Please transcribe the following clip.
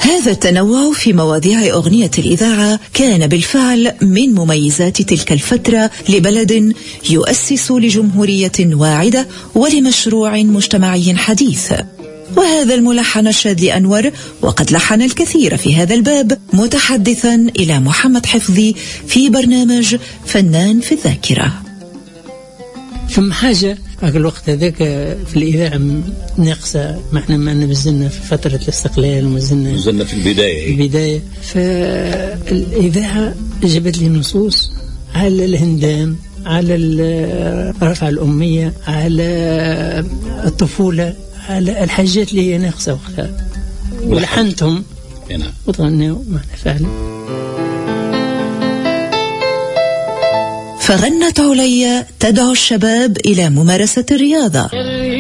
هذا التنوع في مواضيع أغنية الإذاعة كان بالفعل من مميزات تلك الفترة لبلد يؤسس لجمهورية واعدة ولمشروع مجتمعي حديث. وهذا الملحن الشاذلي أنور وقد لحن الكثير في هذا الباب متحدثا إلى محمد حفظي في برنامج فنان في الذاكرة. ثم حاجة الوقت هذاك في الإذاعة ناقصة، ما نزلنا في فترة الاستقلال ومازلنا في البداية. فالإذاعة جابت لي نصوص على الهندام، على رفع الأمية، على الطفولة، على الحاجات اللي هي ناقصة وقتها، ولحنتهم وتغنوا معنا فعلا. فغنت عليا تدعو الشباب إلى ممارسة الرياضة.